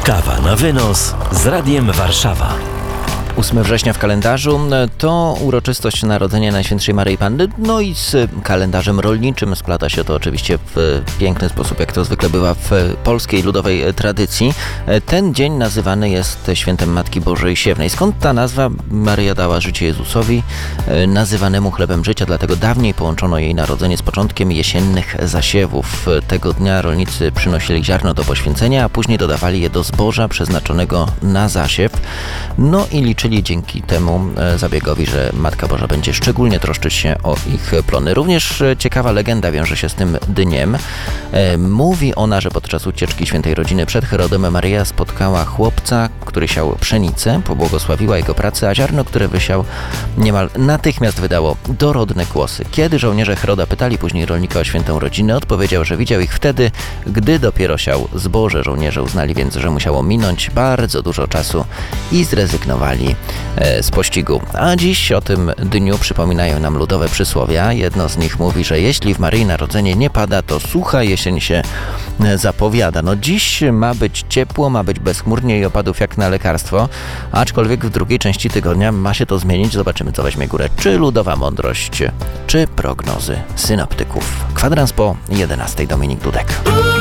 Kawa na wynos z Radiem Warszawa. 8 września w kalendarzu to uroczystość narodzenia Najświętszej Maryi Panny, no i z kalendarzem rolniczym splata się to oczywiście w piękny sposób, jak to zwykle bywa w polskiej ludowej tradycji. Ten dzień nazywany jest świętem Matki Bożej Siewnej. Skąd ta nazwa? Maryja dała życie Jezusowi, nazywanemu chlebem życia, dlatego dawniej połączono jej narodzenie z początkiem jesiennych zasiewów. Tego dnia rolnicy przynosili ziarno do poświęcenia, a później dodawali je do zboża przeznaczonego na zasiew. No i liczyli dzięki temu zabiegowi, że Matka Boża będzie szczególnie troszczyć się o ich plony. Również ciekawa legenda wiąże się z tym dniem. Mówi ona, że podczas ucieczki świętej rodziny przed Herodem Maryja spotkała chłopca, który siał pszenicę, pobłogosławiła jego pracę, a ziarno, które wysiał, niemal natychmiast wydało dorodne głosy. Kiedy żołnierze Heroda pytali później rolnika o świętą rodzinę, odpowiedział, że widział ich wtedy, gdy dopiero siał zboże. Żołnierze uznali więc, że musiało minąć bardzo dużo czasu i zrezygnowali z pościgu. A dziś o tym dniu przypominają nam ludowe przysłowia. Jedno z nich mówi, że jeśli w Maryi Narodzenie nie pada, to sucha jesień się zapowiada. No dziś ma być ciepło, ma być bezchmurnie i opadów jak na lekarstwo, aczkolwiek w drugiej części tygodnia ma się to zmienić. Zobaczymy, co weźmie górę. Czy ludowa mądrość, czy prognozy synoptyków. Kwadrans po 11:00. Dominik Dudek.